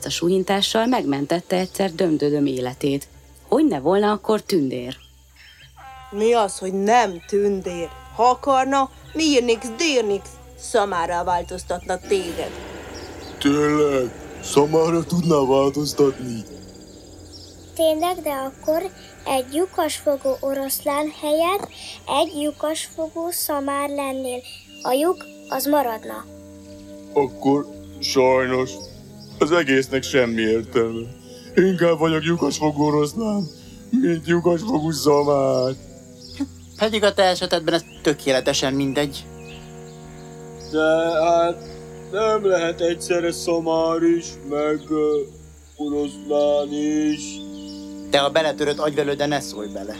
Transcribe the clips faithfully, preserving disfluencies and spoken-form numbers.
álca suhintással megmentette egyszer Dömdödöm életét. Hogy ne volna akkor tündér? Mi az, hogy nem tündér? Ha akarna, mírnix, dérnix, szamárra változtatna téged. Tényleg? Szamárra tudná változtatni? Tényleg, de akkor egy lyukasfogó oroszlán helyett egy lyukasfogó szamár lennél. A lyuk az maradna. Akkor sajnos az egésznek semmi értelme. Inkább vagyok lyukasfogó oroszlán, mint lyukasfogú szamár. Pedig a te esetedben ez tökéletesen mindegy. De hát nem lehet egyszerre szamár is, meg uh, oroszlán is. Te a beletörött agyvelőde ne szólj bele.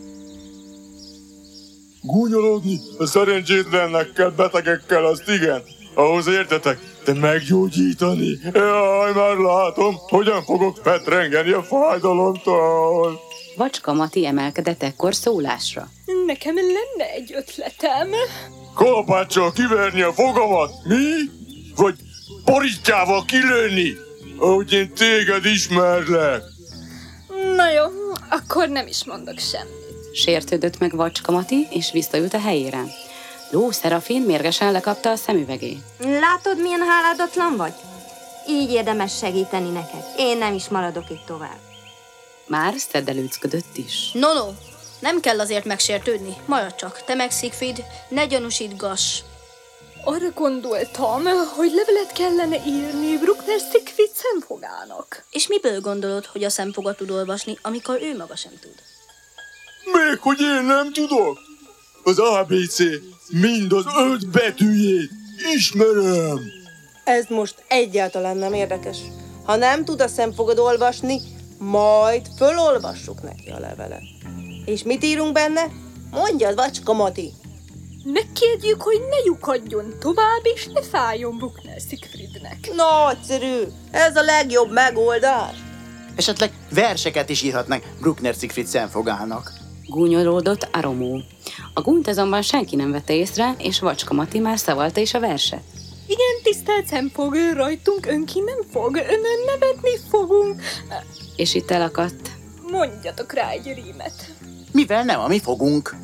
Gúnyolódni a szerencsétlenekkel, betegekkel, azt igen. Ahhoz értetek, de meggyógyítani. Jaj, már látom, hogyan fogok fetrengeni a fájdalomtól. Vacska Mati emelkedett ekkor szólásra. Nekem lenne egy ötletem. Kalapáccsal kiverni a fogamat, mi? Vagy borítjával kilőni, ahogy én téged ismerlek. Na jó, akkor nem is mondok semmit. Sértődött meg Vacska Mati, és visszaült a helyére. Ló Szerafin mérgesen lekapta a szemüvegét. Látod, milyen háládatlan vagy? Így érdemes segíteni neked. Én nem is maradok itt tovább. Már szedelőcködött is. No, no, nem kell azért megsértődni. Maradj csak, te meg Siegfried, ne gyanúsítgass. Arra gondoltam, hogy levelet kellene írni Bruckner Siegfried szemfogának. És miből gondolod, hogy a szemfoga tud olvasni, amikor ő maga sem tud? Még hogy én nem tudok? Az á bé cé mind az öt betűjét ismerem. Ez most egyáltalán nem érdekes. Ha nem tud a szemfogad olvasni, majd fölolvassuk neki a levelet. És mit írunk benne? Mondjad, Vacska Mati! Megkérjük, hogy ne lyukadjon tovább, és ne fájjon Bruckner Siegfriednek. Nagyszerű! Ez a legjobb megoldás! Esetleg verseket is írhatnak Bruckner Siegfried szemfogának. Gúnyolódott Aromó. A gúnyt azonban senki nem vette észre, és Vacska Mati már szavalta is a verset. Igen, tisztelt szemfog, rajtunk önki nem fog, önnön nevetni fogunk. És itt elakadt. Mondjatok rá egy rímet. Mivel nem a mi fogunk.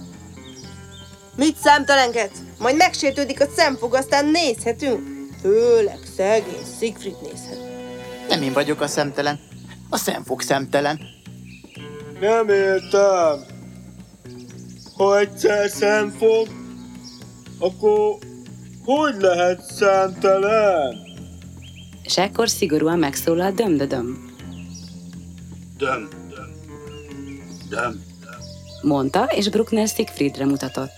Mit számtalankedsz? Majd megsértődik a szemfog, aztán nézhetünk. Főleg szegény Siegfried nézhet. Nem én vagyok a szemtelen. A szemfog szemtelen. Nem értem. Ha egyszer szemfog, akkor hogy lehet szemtelen? És ekkor szigorúan megszólalt Dömdödöm. Döm, döm, döm, Mondta, és Bruckner Siegfriedre mutatott.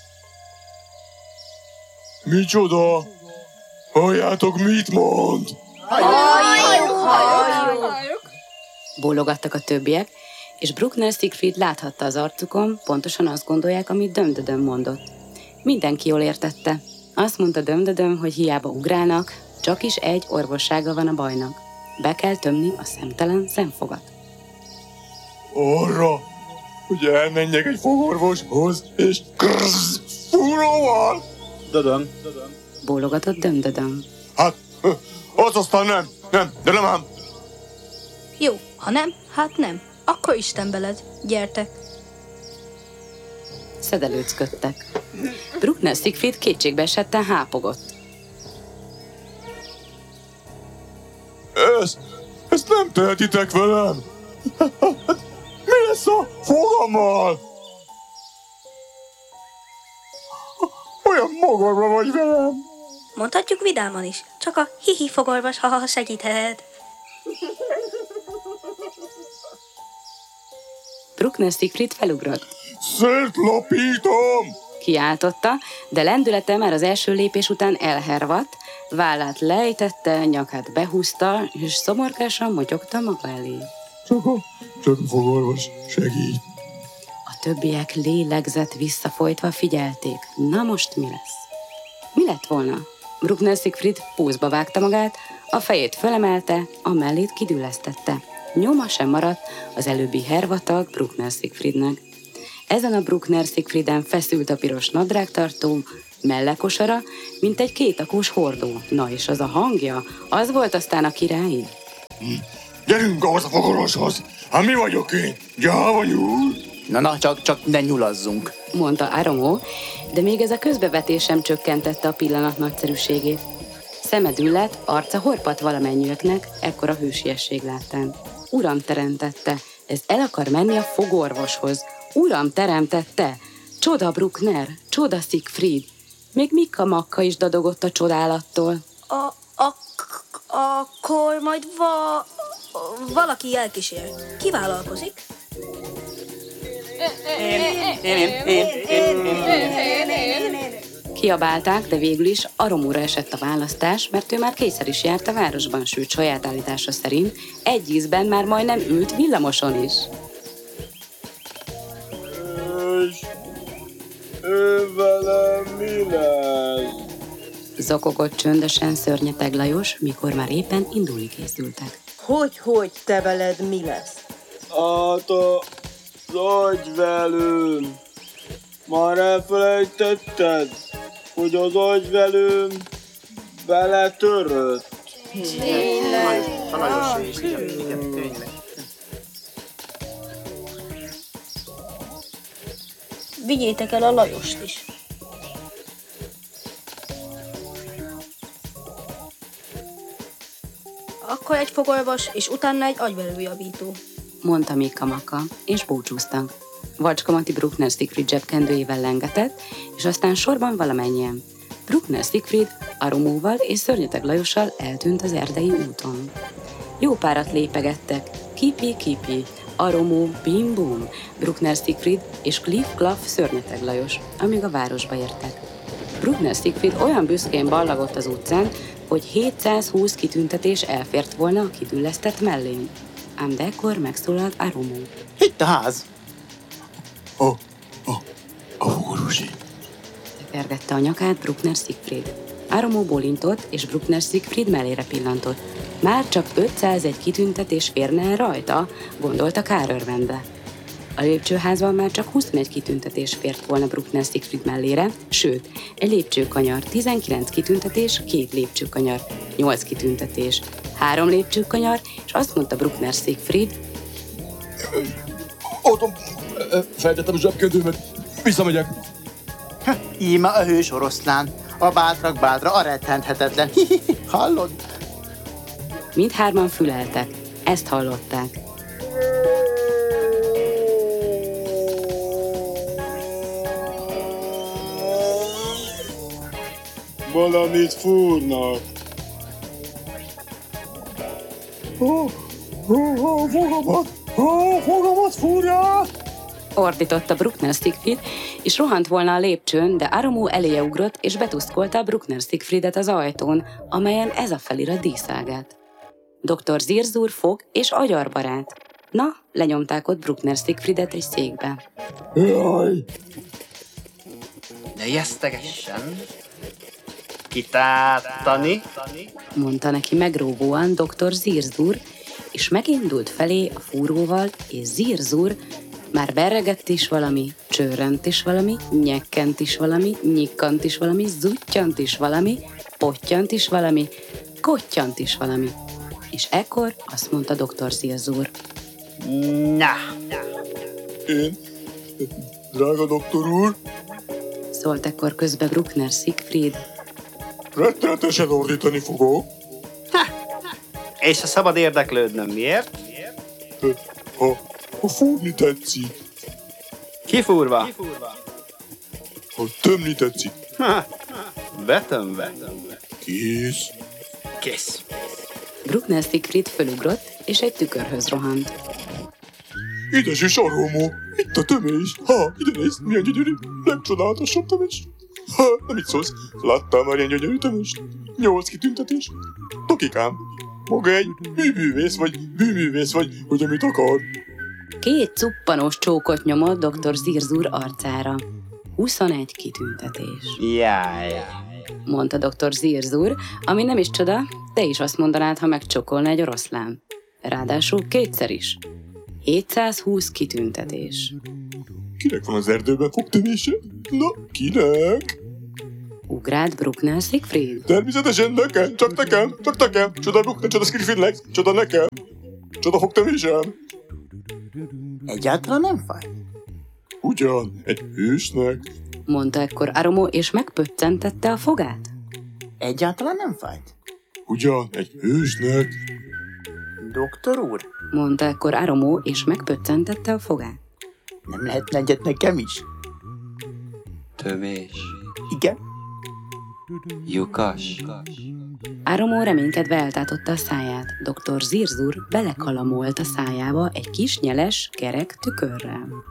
Micsoda? Halljátok, mit mond? Halljuk, halljuk. Bólogattak a többiek, és Bruckner Siegfried láthatta az arcukon, pontosan azt gondolják, amit Dömdödöm mondott. Mindenki jól értette. Azt mondta Dömdödöm, hogy hiába ugrálnak, csak is egy orvossága van a bajnak. Be kell tömni a szemtelen szemfogat. Arra, hogy elmenjek egy fogorvoshoz, és krrrz, fúróval. Dödöm. Bólogatott Dömdödöm. Hát, az aztán nem, nem, de nem ám. Jó, ha nem, hát nem. Akkor Isten veled. Gyertek. Szedelőcködtek. Bruckner Siegfried kétségbe esetten hápogott. Ezt, ezt nem tehetitek velem. Mi lesz a fogammal? Olyan magarba vagy velem. Mondhatjuk vidáman is. Csak a hihi fogorvos, ha segíthet. Bruckner Siegfried felugrott. Szétlapítom! Kiáltotta, de lendülete már az első lépés után elhervadt, vállát lejtette, nyakát behúzta, és szomorkásan motyogta maga elé. Csak a, csak a fogorvos segít. A többiek lélegzett visszafolytva figyelték. Na most mi lesz? Mi lett volna? Bruckner Siegfried púzba vágta magát, a fejét fölemelte, a mellét kidüllesztette. Nyoma sem maradt az előbbi hervatag Bruckner Siegfriednek. Ezen a Bruckner Siegfrieden feszült a piros nadrágtartó, mellekosara, mint egy kétakós hordó. Na és az a hangja, az volt aztán a királyi. Gyerünk ahhoz a fogorvoshoz! Hát mi vagyok én? Gyáva nyúl! Na, na, csak, csak ne nyulazzunk. Mondta Aromó, de még ez a közbevetés sem csökkentette a pillanat nagyszerűségét. Szeme düllett, arca horpadt valamennyiöknek, ekkora hősiesség láttán. Uram teremtette, ez el akar menni a fogorvoshoz. Uram teremtette! Csoda Bruckner, csoda Siegfried. Még Mikka Makka is dadogott a csodálattól. A, a, akkor majd va, valaki elkísér. Ki vállalkozik? Kiabálták, de végül is Aromóra esett a választás, mert ő már kétszer is járt a városban, sőt saját állítása szerint egy ízben már majdnem ült villamoson is. És ő velem mi lesz? Zokogott csöndesen Szörnyeteg Lajos, mikor már éppen indulni készültek. Hogy, hogy te veled mi lesz? Hát a agyvelőm. Már elfelejtetted, hogy az agyvelőm beletörött. Vigyétek el a Lajost is. Akkor egy fogorvos, és utána egy agyvelőjavító. Mondta Mikka Makka, és búcsúztak. Vacska Mati Bruckner Siegfried zsebkendőjével lengetett, és aztán sorban valamennyien. Bruckner Siegfried Aromóval és Szörnyeteg Lajossal eltűnt az erdei úton. Jó párat lépegettek, kipi-kipi, Aromó, bim-bum, Bruckner Siegfried és Kliff-Klaff Szörnyeteg Lajos, amíg a városba értek. Bruckner Siegfried olyan büszkén ballagott az utcán, hogy hétszázhúsz kitüntetés elfért volna a kidüllesztett mellén. Ám de ekkor megszólalt Aromó. Itt a ház. A, a, a fogorvosi. Tekergette a nyakát Bruckner Siegfried. Aromó bólintott, és Bruckner Siegfried mellére pillantott. Már csak ötszázegy kitüntetés férne el rajta, gondolta kárörvendve. A lépcsőházban már csak huszonegy kitüntetés fért volna Bruckner Siegfried mellére, sőt, egy lépcsőkanyar, tizenkilenc kitüntetés, két lépcsőkanyar, nyolc kitüntetés, három lépcsőkanyar, és azt mondta Bruckner Siegfried: Adom, feltettem a zsebkendőmet, visszamegyek. Ha, íme a hős oroszlán. A bátrak bátra, a rettenthetetlen. Hallod? Mindhárman füleltek, ezt hallották. Valamit fúrnak. Oh, oh, oh, fogamat, oh, fogamat fúrják! Ordította Bruckner Siegfried, és rohant volna a lépcsőn, de Aromó eléje ugrott, és betuszkolta Bruckner Siegfriedet az ajtón, amelyen ez a felirat díszálgát. doktor Zirzur fog és agyarbarát. Na, lenyomták ott Bruckner Siegfriedet egy székbe. Jaj! Ne ijesztegessen. Kitártani. Mondta neki megróvóan doktor Zirzur, és megindult felé a fúróval, és Zirzur már berregett is valami, csörrent is valami, nyekkent is valami, nyikkant is valami, zuttyant is valami, pottyant is valami, kottyant is valami. És ekkor azt mondta doktor Zirzur. Na! Én? Drága doktor úr? Szólt ekkor közbe Bruckner Siegfried. Rettenetesen ordítani fogok. És ha szabad érdeklődnöm, miért? Ha, ha fúrni tetszik. Kifúrva? Ha tömni tetszik. Ha, betömve. Kész. Kész. Bruckner Siegfried fölugrott, és egy tükörhöz rohant. Édes és Aromó, itt a tömés. Ha, ide nézd, milyen gyönyörű, legcsodálatosabb tömés. Ha, nem itt szólsz, láttál már ilyen gyönyörű tömést? Nyolc kitüntetés. Tokikám, maga egy műművész vagy, bűművész vagy, hogy amit akar. Két cuppanós csókot nyomott doktor Zirzur arcára. huszonegy kitüntetés. Jaj. Mondta doktor Zirzur, ami nem is csoda, te is azt mondanád, ha megcsokolna egy oroszlán. Ráadásul kétszer is. hétszázhúsz kitüntetés. Kinek van az erdőben fogtömése? Na, kinek? Ugrált Bruckner Siegfried. Természetesen nekem, csak nekem, csak nekem. Csoda Bruckner, csoda Siegfriednek, csoda nekem. Csoda fogtam is el. Egyáltalán nem fáj? Ugyan, egy hősnek. Mondta ekkor Aromo, és megpöccentette a fogát. Egyáltalán nem fájt? Ugyan, egy hősnek. Doktor úr? Mondta ekkor Aromo, és megpöccentette a fogát. Nem lehetne egyet nekem is? Tövés. Igen? Lyukas. Aromo reménykedve eltátotta a száját. doktor Zirzur belekalamolt a szájába egy kis nyeles, kerek tükörrel.